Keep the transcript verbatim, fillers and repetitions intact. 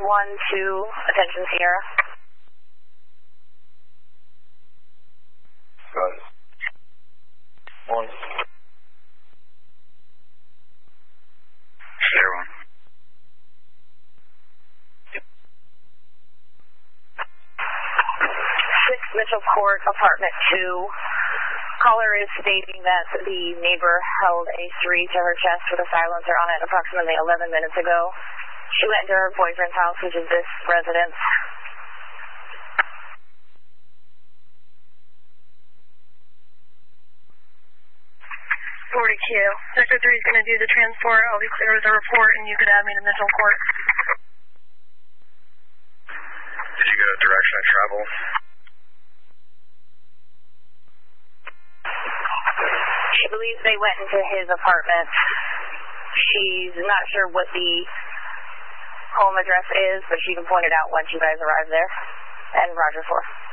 one two, attention Sierra. Got it. One. Sierra one. Six Mitchell Court, apartment two. Caller is stating that the neighbor held a three to her chest with a silencer on it approximately eleven minutes ago. She went to her boyfriend's house, which is this residence. forty-two. Sector three is going to do the transport. I'll be clear with the report, and you could add me to Mitchell Court. Did you get a direction of travel? She believes they went into his apartment. She's not sure what the home address is, but she can point it out once you guys arrive there. And Roger four.